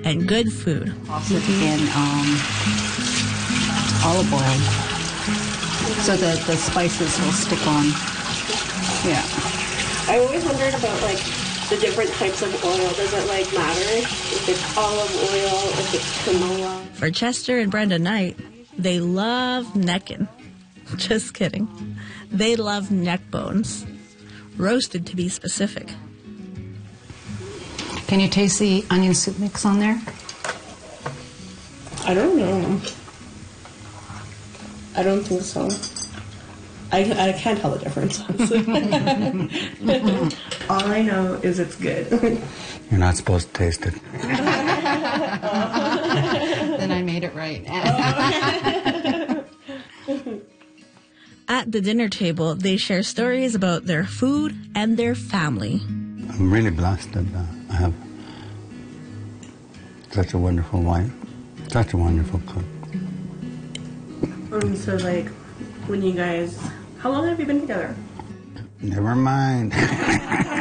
and good food. Toss it in olive oil so that the spices will stick on. Yeah. I always wondered about, like, the different types of oil. Does it, like, matter if it's olive oil, if it's canola? For Chester and Brenda Knight, they love neckin'. Just kidding. They love neck bones. Roasted, to be specific. Can you taste the onion soup mix on there? I don't know. I don't think so. I can't tell the difference, honestly. All I know is it's good. You're not supposed to taste it. Then I made it right. At the dinner table, they share stories about their food and their family. I'm really blessed that I have such a wonderful wife, such a wonderful cook. So, like, when you guys... How long have you been together? Never mind.